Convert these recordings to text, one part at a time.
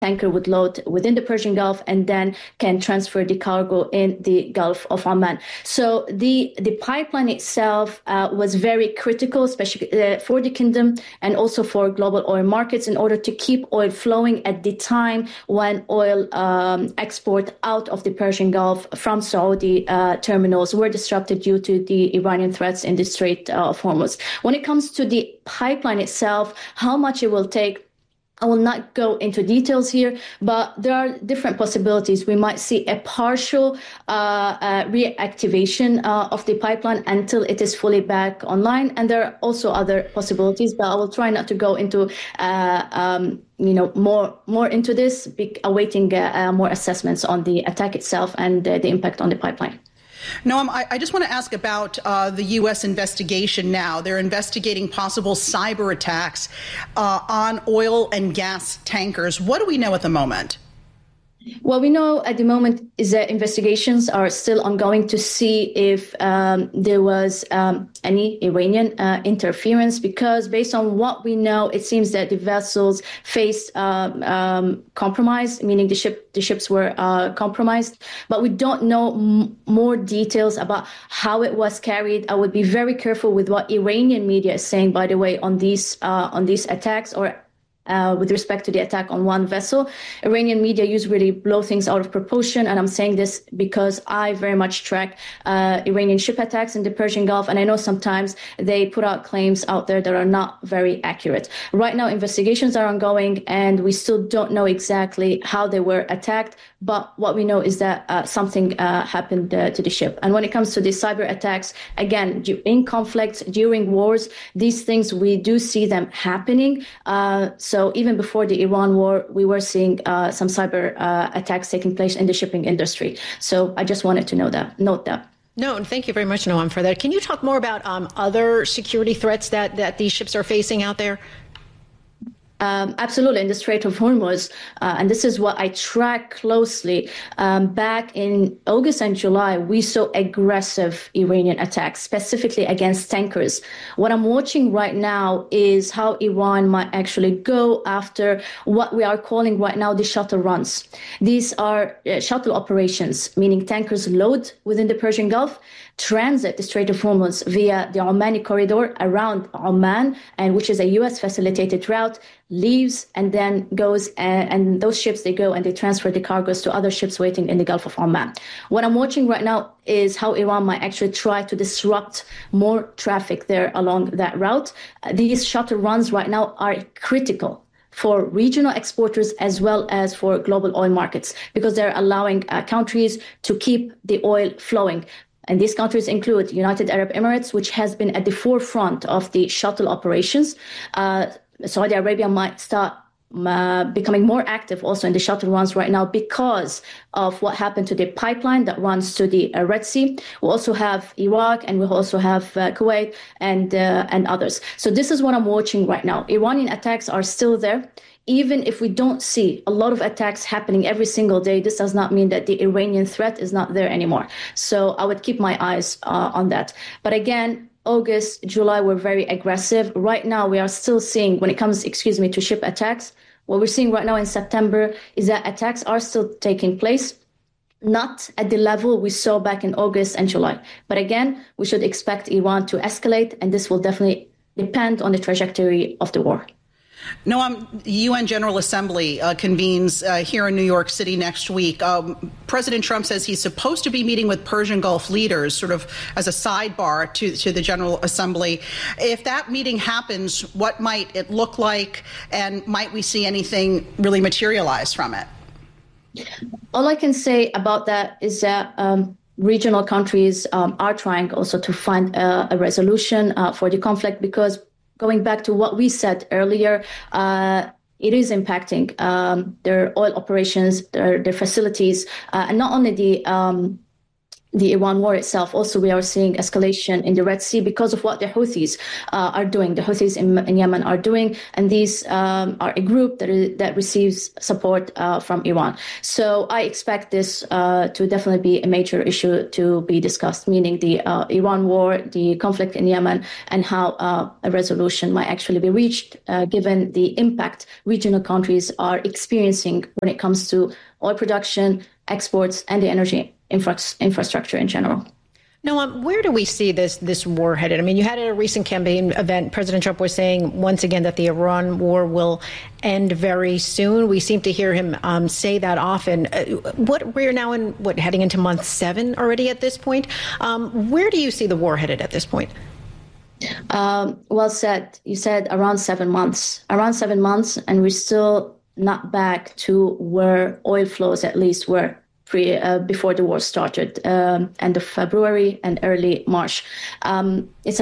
tanker would load within the Persian Gulf and then can transfer the cargo in the Gulf of Oman. So the pipeline itself was very critical, especially for the kingdom and also for global oil markets, in order to keep oil flowing at the time when oil export out of the Persian Gulf from Saudi terminals were disrupted due to the Iranian threats in the Strait of Hormuz. When it comes to the pipeline itself, how much it will take, I will not go into details here, but there are different possibilities. We might see a partial reactivation of the pipeline until it is fully back online. And there are also other possibilities, but I will try not to go into more into this, awaiting more assessments on the attack itself and the impact on the pipeline. Noam, I just want to ask about the U.S. investigation now. They're investigating possible cyber attacks on oil and gas tankers. What do we know at the moment? What we know at the moment is that investigations are still ongoing to see if there was any Iranian interference, because based on what we know, it seems that the vessels faced compromise, meaning the ships were compromised. But we don't know more details about how it was carried. I would be very careful with what Iranian media is saying, by the way, on these attacks, or with respect to the attack on one vessel. Iranian media usually blow things out of proportion, and I'm saying this because I very much track Iranian ship attacks in the Persian Gulf, and I know sometimes they put out claims out there that are not very accurate. Right now, investigations are ongoing, and we still don't know exactly how they were attacked, but what we know is that something happened to the ship. And when it comes to the cyber attacks, again, in conflicts, during wars, these things, we do see them happening. So even before the Iran war, we were seeing some cyber attacks taking place in the shipping industry. So I just wanted to note that. No, and thank you very much, Noam, for that. Can you talk more about other security threats that these ships are facing out there? Absolutely, in the Strait of Hormuz, and this is what I track closely. Back in August and July, we saw aggressive Iranian attacks, specifically against tankers. What I'm watching right now is how Iran might actually go after what we are calling right now the shuttle runs. These are shuttle operations, meaning tankers load within the Persian Gulf, transit the Strait of Hormuz via the Omani corridor around Oman, and which is a U.S. facilitated route, leaves and then goes, and those ships, they go and they transfer the cargoes to other ships waiting in the Gulf of Oman. What I'm watching right now is how Iran might actually try to disrupt more traffic there along that route. These shuttle runs right now are critical for regional exporters as well as for global oil markets, because they're allowing countries to keep the oil flowing. And these countries include United Arab Emirates, which has been at the forefront of the shuttle operations. Saudi Arabia might start becoming more active also in the shuttle runs right now because of what happened to the pipeline that runs to the Red Sea. We also have Iraq, and we also have Kuwait and others. So this is what I'm watching right now. Iranian attacks are still there. Even if we don't see a lot of attacks happening every single day, this does not mean that the Iranian threat is not there anymore. So I would keep my eyes on that. But again, August, July were very aggressive. Right now, we are still seeing, when it comes, to ship attacks, what we're seeing right now in September is that attacks are still taking place, not at the level we saw back in August and July. But again, we should expect Iran to escalate, and this will definitely depend on the trajectory of the war. Noam, the UN General Assembly convenes here in New York City next week. President Trump says he's supposed to be meeting with Persian Gulf leaders sort of as a sidebar to the General Assembly. If that meeting happens, what might it look like, and might we see anything really materialize from it? All I can say about that is that regional countries are trying also to find a resolution for the conflict, because going back to what we said earlier, it is impacting their oil operations, their facilities, and not only the Iran war itself. Also, we are seeing escalation in the Red Sea because of what the Houthis are doing. The Houthis in Yemen are doing, and these are a group that receives support from Iran. So I expect this to definitely be a major issue to be discussed, meaning the Iran war, the conflict in Yemen, and how a resolution might actually be reached, given the impact regional countries are experiencing when it comes to oil production, exports, and the energy infrastructure in general. Noam, where do we see this war headed? I mean, you had at a recent campaign event, President Trump was saying once again that the Iran war will end very soon. We seem to hear him say that often. We're now heading into month 7 already at this point. Where do you see the war headed at this point? Well said. You said around 7 months. Around 7 months, and we're still not back to where oil flows at least were before the war started, end of February and early March. It's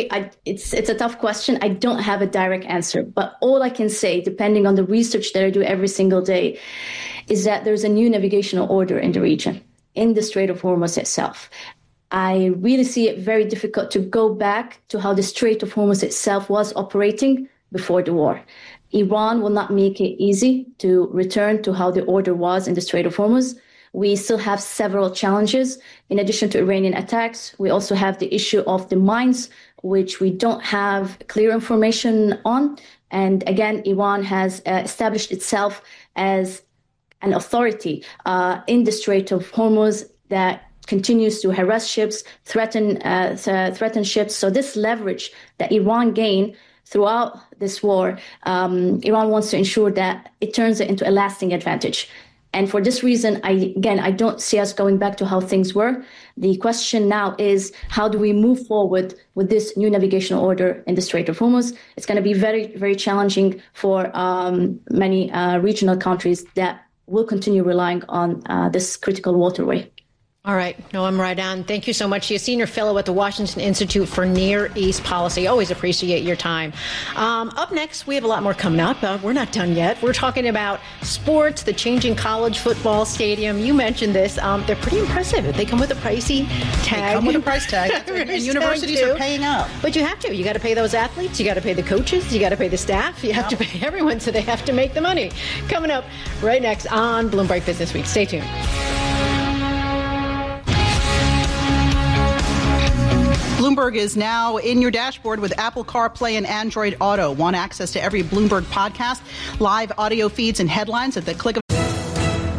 a tough question. I don't have a direct answer, but all I can say, depending on the research that I do every single day, is that there's a new navigational order in the region, in the Strait of Hormuz itself. I really see it very difficult to go back to how the Strait of Hormuz itself was operating before the war. Iran will not make it easy to return to how the order was in the Strait of Hormuz. We still have several challenges. In addition to Iranian attacks, we also have the issue of the mines, which we don't have clear information on. And again, Iran has established itself as an authority in the Strait of Hormuz that continues to harass ships, threaten ships. So this leverage that Iran gained throughout this war, Iran wants to ensure that it turns it into a lasting advantage. And for this reason, I don't see us going back to how things were. The question now is, how do we move forward with this new navigational order in the Strait of Hormuz? It's going to be very, very challenging for many regional countries that will continue relying on this critical waterway. All right. Noam Raidan, thank you so much. You're a senior fellow at the Washington Institute for Near East Policy. Always appreciate your time. Up next, we have a lot more coming up. We're not done yet. We're talking about sports, the changing college football stadium. You mentioned this. They're pretty impressive. They come with a pricey tag. They come with a price tag. And universities are paying up. But you have to. You got to pay those athletes. You got to pay the coaches. You got to pay the staff. You have to pay everyone, so they have to make the money. Coming up right next on Bloomberg Business Week. Stay tuned. Bloomberg is now in your dashboard with Apple CarPlay and Android Auto. Want access to every Bloomberg podcast, live audio feeds, and headlines at the click of